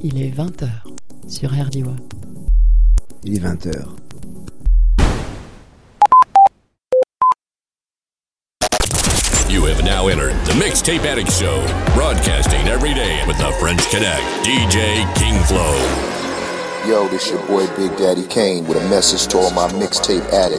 Il est 20h sur RDY. Il est 20h. You have now entered the Mixtape Addict Show, broadcasting every day with the French Connect, DJ King Flow. Yo, this your boy Big Daddy Kane with a message to all my mixtape addicts.